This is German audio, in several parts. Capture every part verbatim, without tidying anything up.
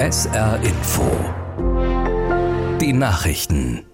S R Info. Die Nachrichten.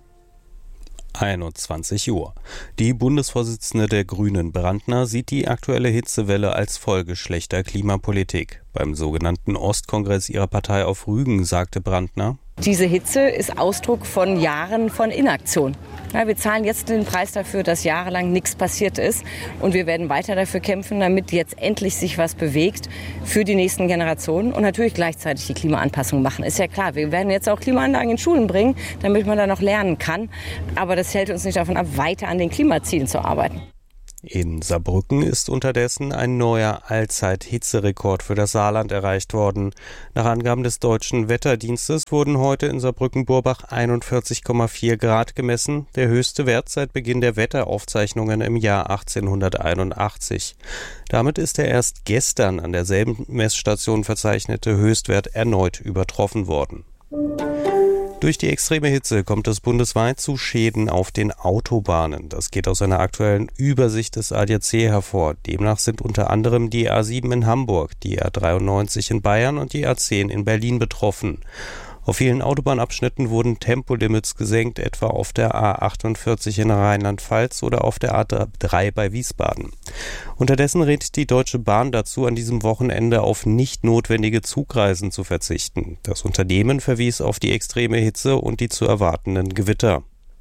einundzwanzig Uhr. Die Bundesvorsitzende der Grünen, Brandner, sieht die aktuelle Hitzewelle als Folge schlechter Klimapolitik. Beim sogenannten Ostkongress ihrer Partei auf Rügen sagte Brandner: Diese Hitze ist Ausdruck von Jahren von Inaktion. Ja, wir zahlen jetzt den Preis dafür, dass jahrelang nichts passiert ist. Und wir werden weiter dafür kämpfen, damit jetzt endlich sich was bewegt für die nächsten Generationen. Und natürlich gleichzeitig die Klimaanpassung machen. Ist ja klar, wir werden jetzt auch Klimaanlagen in Schulen bringen, damit man da noch lernen kann. Aber das hält uns nicht davon ab, weiter an den Klimazielen zu arbeiten. In Saarbrücken ist unterdessen ein neuer Allzeit-Hitzerekord für das Saarland erreicht worden. Nach Angaben des Deutschen Wetterdienstes wurden heute in Saarbrücken-Burbach einundvierzig Komma vier Grad gemessen, der höchste Wert seit Beginn der Wetteraufzeichnungen im Jahr achtzehnhunderteinundachtzig. Damit ist der erst gestern an derselben Messstation verzeichnete Höchstwert erneut übertroffen worden. Durch die extreme Hitze kommt es bundesweit zu Schäden auf den Autobahnen. Das geht aus einer aktuellen Übersicht des A D A C hervor. Demnach sind unter anderem die A sieben in Hamburg, die A dreiundneunzig in Bayern und die A zehn in Berlin betroffen. Auf vielen Autobahnabschnitten wurden Tempolimits gesenkt, etwa auf der A achtundvierzig in Rheinland-Pfalz oder auf der A drei bei Wiesbaden. Unterdessen rät die Deutsche Bahn dazu, an diesem Wochenende auf nicht notwendige Zugreisen zu verzichten. Das Unternehmen verwies auf die extreme Hitze und die zu erwartenden Gewitter.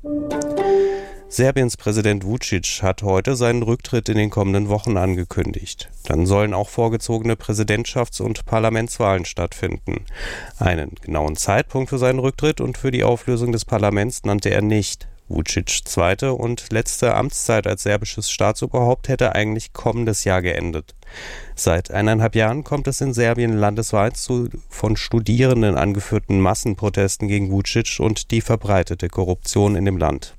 Serbiens Präsident Vučić hat heute seinen Rücktritt in den kommenden Wochen angekündigt. Dann sollen auch vorgezogene Präsidentschafts- und Parlamentswahlen stattfinden. Einen genauen Zeitpunkt für seinen Rücktritt und für die Auflösung des Parlaments nannte er nicht. Vučićs zweite und letzte Amtszeit als serbisches Staatsoberhaupt hätte eigentlich kommendes Jahr geendet. Seit eineinhalb Jahren kommt es in Serbien landesweit zu von Studierenden angeführten Massenprotesten gegen Vučić und die verbreitete Korruption in dem Land.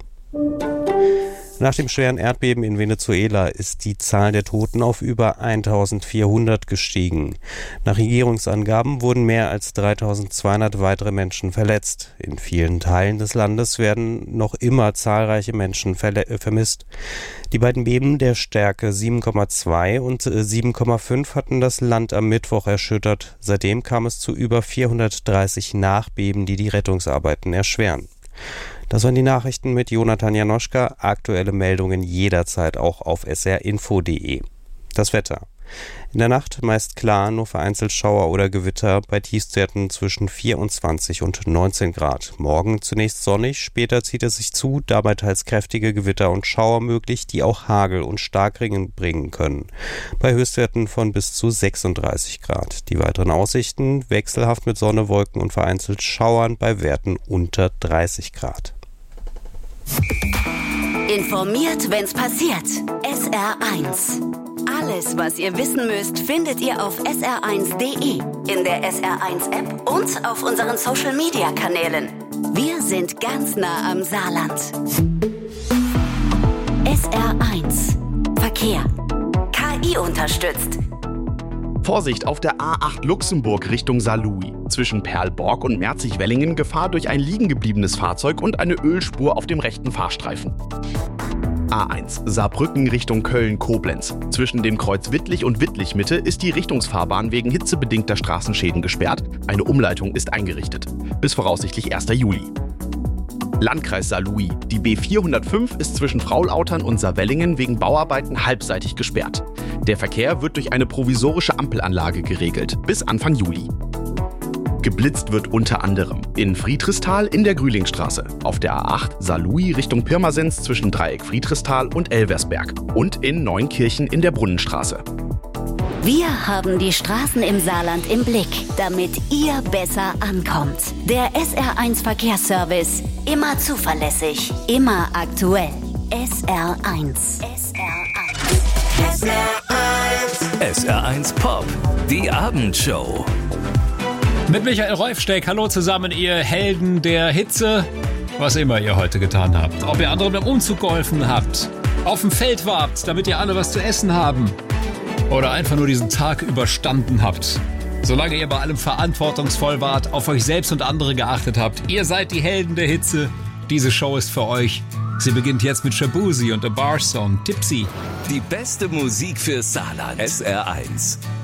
Nach dem schweren Erdbeben in Venezuela ist die Zahl der Toten auf über eintausendvierhundert gestiegen. Nach Regierungsangaben wurden mehr als dreitausendzweihundert weitere Menschen verletzt. In vielen Teilen des Landes werden noch immer zahlreiche Menschen verle- vermisst. Die beiden Beben der Stärke sieben Komma zwei und sieben Komma fünf hatten das Land am Mittwoch erschüttert. Seitdem kam es zu über vierhundertdreißig Nachbeben, die die Rettungsarbeiten erschweren. Das waren die Nachrichten mit Jonathan Janoschka. Aktuelle Meldungen jederzeit auch auf s r info punkt d e. Das Wetter. In der Nacht meist klar, nur vereinzelt Schauer oder Gewitter bei Tiefstwerten zwischen vierundzwanzig und neunzehn Grad. Morgen zunächst sonnig, später zieht es sich zu, dabei teils kräftige Gewitter und Schauer möglich, die auch Hagel und Starkregen bringen können. Bei Höchstwerten von bis zu sechsunddreißig Grad. Die weiteren Aussichten wechselhaft mit Sonne, Wolken und vereinzelt Schauern bei Werten unter dreißig Grad. Informiert, wenn's passiert. S R eins. Alles, was ihr wissen müsst, findet ihr auf s r eins punkt d e, in der S R eins App und auf unseren Social-Media-Kanälen. Wir sind ganz nah am Saarland. S R eins. Verkehr. K I unterstützt. Vorsicht auf der A acht Luxemburg Richtung Saarlouis. Zwischen Perlborg und Merzig-Wellingen Gefahr durch ein liegengebliebenes Fahrzeug und eine Ölspur auf dem rechten Fahrstreifen. A eins Saarbrücken Richtung Köln-Koblenz. Zwischen dem Kreuz Wittlich und Wittlich-Mitte ist die Richtungsfahrbahn wegen hitzebedingter Straßenschäden gesperrt. Eine Umleitung ist eingerichtet. Bis voraussichtlich erster Juli. Landkreis Saarlouis. Die B vierhundertfünf ist zwischen Fraulautern und Saarwellingen wegen Bauarbeiten halbseitig gesperrt. Der Verkehr wird durch eine provisorische Ampelanlage geregelt, bis Anfang Juli. Geblitzt wird unter anderem in Friedrichsthal in der Grühlingstraße, auf der A acht Saarlouis Richtung Pirmasens zwischen Dreieck Friedrichsthal und Elversberg und in Neunkirchen in der Brunnenstraße. Wir haben die Straßen im Saarland im Blick, damit ihr besser ankommt. Der S R eins Verkehrsservice. Immer zuverlässig, immer aktuell. S R eins. S R eins. S R eins. S R eins Pop. Die Abendshow. Mit Michael Reufsteck. Hallo zusammen, ihr Helden der Hitze. Was immer ihr heute getan habt. Ob ihr anderen beim Umzug geholfen habt. Auf dem Feld wart, damit ihr alle was zu essen haben. Oder einfach nur diesen Tag überstanden habt. Solange ihr bei allem verantwortungsvoll wart, auf euch selbst und andere geachtet habt. Ihr seid die Helden der Hitze. Diese Show ist für euch. Sie beginnt jetzt mit Shabuzi und A Bar Song, Tipsy. Die beste Musik für Saarland. S R eins.